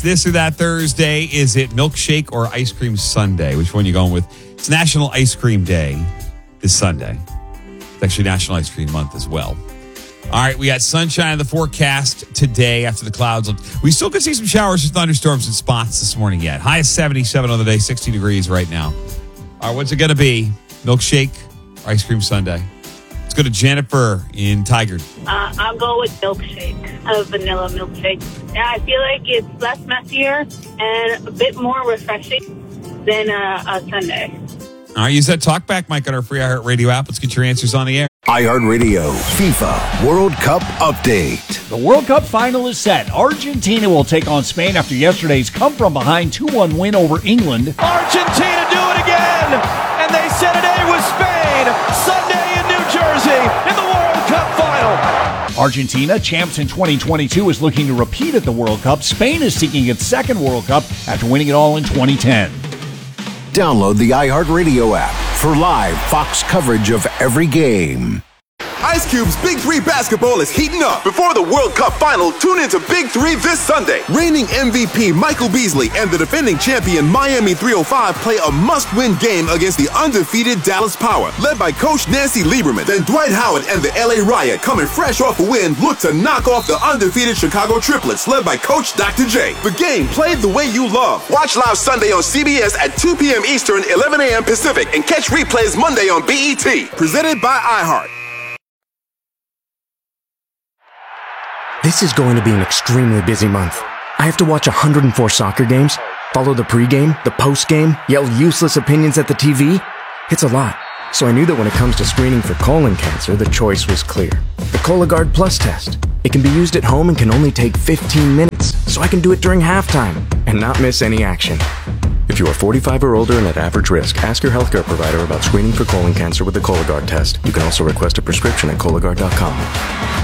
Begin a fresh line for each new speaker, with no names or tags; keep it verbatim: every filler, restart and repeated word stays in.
This or that Thursday. Is it milkshake or ice cream sundae? Which one are you going with? It's National Ice Cream Day this Sunday. It's actually National Ice Cream Month as well. All right, we got sunshine in the forecast today after the clouds. We still could see some showers or thunderstorms in spots this morning yet. High is seventy-seven on the day, sixty degrees right now. All right, what's it going to be? Milkshake or ice cream sundae? Let's go to Jennifer in Tigard.
Uh, I'll go with milkshake, a vanilla milkshake. Yeah, I feel like it's less messier and a bit more refreshing than a, a sundae.
All right, use that talkback mic on our free iHeartRadio app. Let's get your answers on the air.
iHeartRadio FIFA World Cup Update.
The World Cup final is set. Argentina will take on Spain after yesterday's come-from-behind two one win over England.
Argentina do it again, and they set an A with Spain Sunday in New Jersey in the World Cup final.
Argentina, champs in twenty twenty-two, is looking to repeat at the World Cup. Spain is seeking its second World Cup after winning it all in twenty ten.
Download the iHeartRadio app for live Fox coverage of every game.
Ice Cube's Big Three basketball is heating up. Before the World Cup final, tune into Big Three this Sunday. Reigning M V P Michael Beasley and the defending champion Miami three oh five play a must-win game against the undefeated Dallas Power, led by Coach Nancy Lieberman. Then Dwight Howard and the L A Riot, coming fresh off a win, look to knock off the undefeated Chicago Triplets, led by Coach Doctor J. The game played the way you love. Watch live Sunday on C B S at two p.m. Eastern, eleven a.m. Pacific, and catch replays Monday on B E T. Presented by iHeart.
This is going to be an extremely busy month. I have to watch one hundred four soccer games, follow the pregame, the postgame, yell useless opinions at the T V. It's a lot. So I knew that when it comes to screening for colon cancer, the choice was clear. The Cologuard Plus test. It can be used at home and can only take fifteen minutes, so I can do it during halftime and not miss any action. If you are forty-five or older and at average risk, ask your healthcare provider about screening for colon cancer with the Cologuard test. You can also request a prescription at Cologuard dot com.